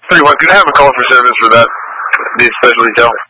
31, could I have a call for service for that, the special detail?